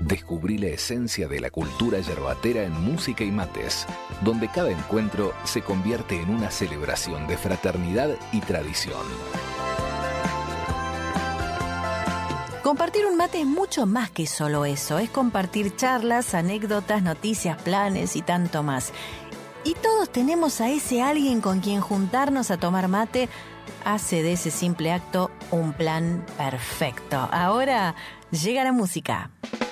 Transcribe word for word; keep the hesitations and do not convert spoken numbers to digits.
Descubrí la esencia de la cultura yerbatera en música y mates, donde cada encuentro se convierte en una celebración de fraternidad y tradición. Compartir un mate es mucho más que solo eso, es compartir charlas, anécdotas, noticias, planes y tanto más. Y todos tenemos a ese alguien con quien juntarnos a tomar mate hace de ese simple acto un plan perfecto. Ahora llega la música.